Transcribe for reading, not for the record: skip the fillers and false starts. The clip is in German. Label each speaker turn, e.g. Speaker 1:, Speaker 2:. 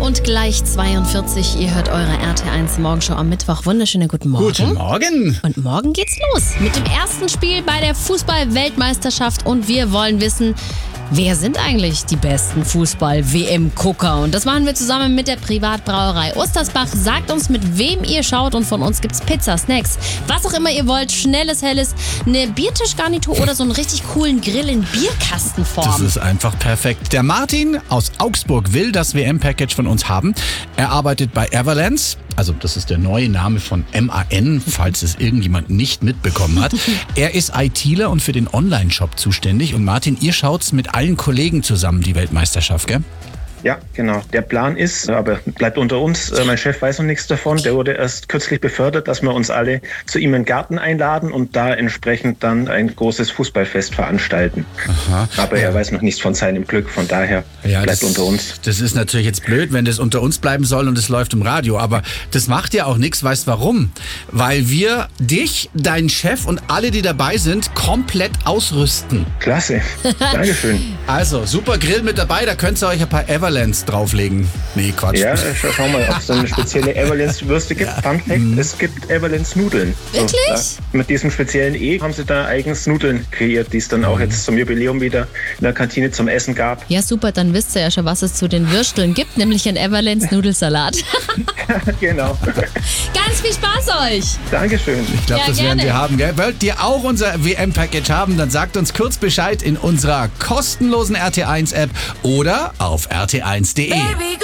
Speaker 1: und gleich 42. Ihr hört eure RT1 Morgenshow am Mittwoch. Wunderschönen guten Morgen.
Speaker 2: Guten Morgen.
Speaker 1: Und morgen geht's los mit dem ersten Spiel bei der Fußball-Weltmeisterschaft. Und wir wollen wissen, wer sind eigentlich die besten Fußball-WM-Gucker? Und das machen wir zusammen mit der Privatbrauerei Ostersbach. Sagt uns, mit wem ihr schaut. Und von uns gibt's Pizza, Snacks, was auch immer ihr wollt. Schnelles, helles, eine Biertischgarnitur oder so einen richtig coolen Grill in Bierkastenform.
Speaker 2: Das ist einfach perfekt. Der Martin aus Augsburg will das WM-Package von uns haben. Er arbeitet bei Everlands. Also das ist der neue Name von MAN, falls es irgendjemand nicht mitbekommen hat. Er ist ITler und für den Online-Shop zuständig. Und Martin, ihr schaut's mit allen Kollegen zusammen, die Weltmeisterschaft, gell?
Speaker 3: Ja, genau. Der Plan ist, aber bleibt unter uns, mein Chef weiß noch nichts davon, der wurde erst kürzlich befördert, dass wir uns alle zu ihm in den Garten einladen und da entsprechend dann ein großes Fußballfest veranstalten.
Speaker 2: Aha.
Speaker 3: Aber er weiß noch nichts von seinem Glück, von daher bleibt unter uns.
Speaker 2: Das ist natürlich jetzt blöd, wenn das unter uns bleiben soll und es läuft im Radio, aber das macht ja auch nichts, weißt warum? Weil wir dich, deinen Chef und alle, die dabei sind, komplett ausrüsten.
Speaker 3: Klasse, Dankeschön.
Speaker 2: Also, super Grill mit dabei, da könnt ihr euch ein paar Everlands drauflegen. Nee, Quatsch.
Speaker 3: Ja, schau mal, ob es eine spezielle Everlands-Würste gibt. Fun Fact, es gibt Everlands-Nudeln.
Speaker 1: Wirklich?
Speaker 3: So, mit diesem speziellen haben sie da eigens Nudeln kreiert, die es dann auch jetzt zum Jubiläum wieder in der Kantine zum Essen gab.
Speaker 1: Ja, super, dann wisst ihr ja schon, was es zu den Würsteln gibt, nämlich ein Everlands Nudelsalat.
Speaker 3: Genau.
Speaker 1: Ganz viel Spaß euch!
Speaker 3: Dankeschön.
Speaker 2: Ich glaube,
Speaker 1: Ja,
Speaker 2: das
Speaker 1: gerne.
Speaker 2: werden wir haben, gell? Wollt ihr auch unser WM-Package haben? Dann sagt uns kurz Bescheid in unserer kostenlosen RT1-App oder auf rt1.de.